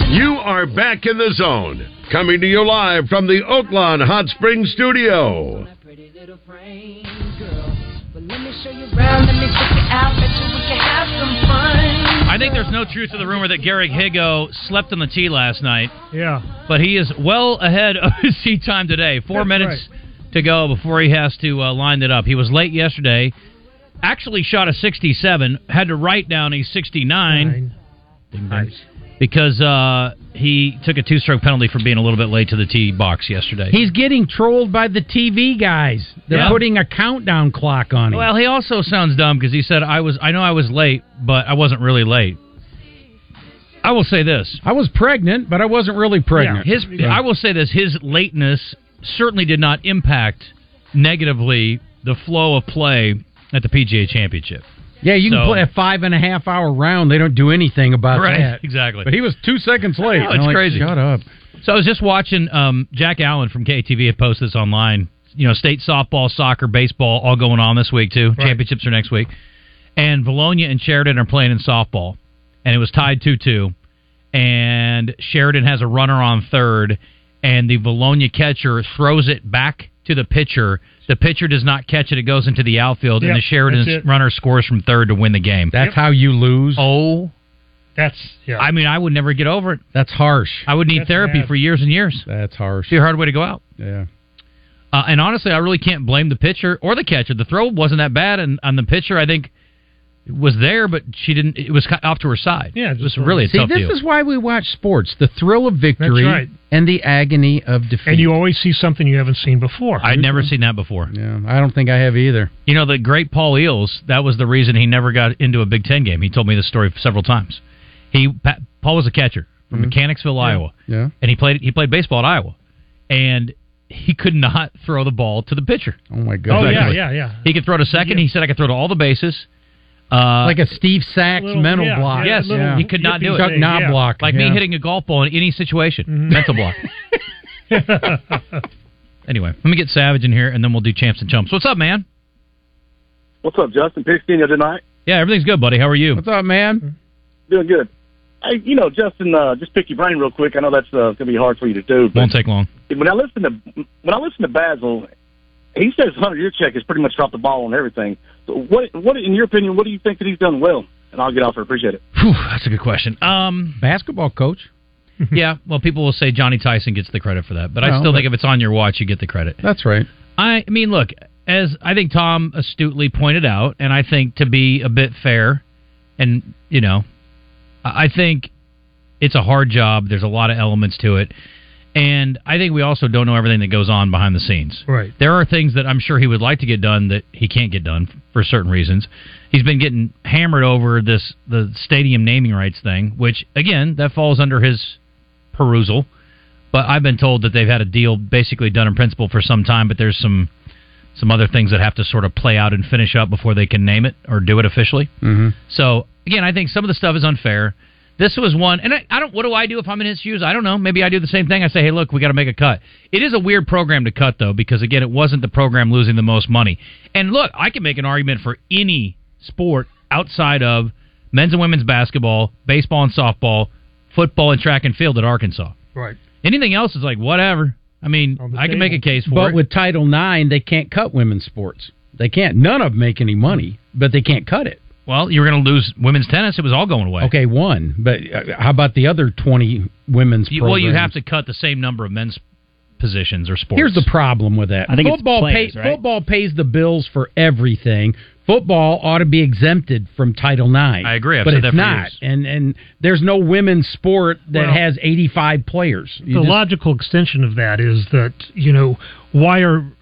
You are back in the zone. Coming to you live from the Oaklawn Hot Springs studio. I think there's no truth to the rumor that Garrick Higo slept on the tee last night. Yeah. But he is well ahead of his tee time today. 4 minutes to go before he has to line it up. He was late yesterday. Actually shot a 67. Had to write down a 69. Nice. Because he took a 2-stroke penalty for being a little bit late to the tee box yesterday. He's getting trolled by the TV guys. They're putting a countdown clock on him. Well, he also sounds dumb because he said, I know I was late, but I wasn't really late. I will say this. I was pregnant, but I wasn't really pregnant. Yeah. I will say this. His lateness certainly did not impact negatively the flow of play at the PGA Championship. Yeah, you can play a 5.5 hour round. They don't do anything about that. Exactly. But he was 2 seconds late. Oh, it's crazy. Shut up. So I was just watching Jack Allen from KTV had posted this online. You know, state softball, soccer, baseball, all going on this week, too. Right. Championships are next week. And Valonia and Sheridan are playing in softball. And it was tied 2-2. And Sheridan has a runner on third. And the Valonia catcher throws it back to the pitcher. The pitcher does not catch it. It goes into the outfield, and the Sheridan runner scores from third to win the game. That's how you lose? Oh. I mean, I would never get over it. That's harsh. I would need therapy for years and years. That's harsh. It'd be a hard way to go out. Yeah. And honestly, I really can't blame the pitcher or the catcher. The throw wasn't that bad, and on the pitcher, I think was there, but she didn't. It was off to her side. Yeah, it was really a tough deal. This is why we watch sports: the thrill of victory and the agony of defeat. And you always see something you haven't seen before. I'd never seen that before. Yeah, I don't think I have either. You know, the great Paul Eels. That was the reason he never got into a Big Ten game. He told me this story several times. Paul was a catcher from Mechanicsville, Iowa. Yeah, and he played baseball at Iowa, and he could not throw the ball to the pitcher. Oh my God! Oh yeah. He could throw to second. He said I could throw to all the bases. Like a Steve Sachs mental block. Yes, he could not do it. Chuck Knobloch. Like me hitting a golf ball in any situation. Mental block. Anyway, let me get Savage in here, and then we'll do Champs and Chumps. What's up, man? What's up, Justin? Pigskin you tonight? Yeah, everything's good, buddy. How are you? What's up, man? Doing good. Hey, Justin, just pick your brain real quick. I know that's going to be hard for you to do. But won't take long. When I listen to Basil, he says Hunter Yurchek has pretty much dropped the ball on everything. So what, in your opinion, what do you think that he's done well? And I'll get off here. Appreciate it. Whew, that's a good question. Basketball coach. Yeah, well, people will say Johnny Tyson gets the credit for that, but I still think if it's on your watch, you get the credit. That's right. I mean, look, as I think Tom astutely pointed out, and I think to be a bit fair, and, I think it's a hard job. There's a lot of elements to it. And I think we also don't know everything that goes on behind the scenes. Right. There are things that I'm sure he would like to get done that he can't get done for certain reasons. He's been getting hammered over the stadium naming rights thing, which, again, that falls under his perusal. But I've been told that they've had a deal basically done in principle for some time, but there's some other things that have to sort of play out and finish up before they can name it or do it officially. Mm-hmm. So, again, I think some of the stuff is unfair. This was one, and I don't. What do I do if I'm in his shoes? I don't know. Maybe I do the same thing. I say, hey, look, we got to make a cut. It is a weird program to cut, though, because, again, it wasn't the program losing the most money. And, look, I can make an argument for any sport outside of men's and women's basketball, baseball and softball, football and track and field at Arkansas. Right. Anything else is like, whatever. I mean, I can make a case for it. But with Title IX, they can't cut women's sports. They can't. None of them make any money, but they can't cut it. Well, you were going to lose women's tennis. It was all going away. Okay, one. But how about the other 20 women's programs? Well, you have to cut the same number of men's positions or sports. Here's the problem with that. I think football pays the bills for everything. Football ought to be exempted from Title IX. I agree. But it's not. And there's no women's sport that has 85 players. The logical extension of that is that, why are